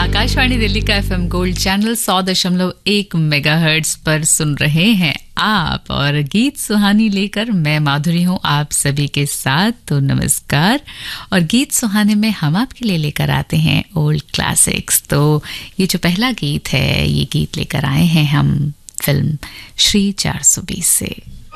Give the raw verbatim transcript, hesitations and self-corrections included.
आकाशवाणी दिल्ली का FM gold channel सौ दशमलव एक मेगाहर्ट्ज पर सुन रहे हैं आप, और गीत सुहानी लेकर मैं माधुरी हूं आप सभी के साथ। तो नमस्कार। और गीत सुहाने में हम आपके लिए लेकर आते हैं ओल्ड क्लासिक्स। तो ये जो पहला गीत है, ये गीत लेकर आए हैं हम फिल्म श्री चार सौ बीस से।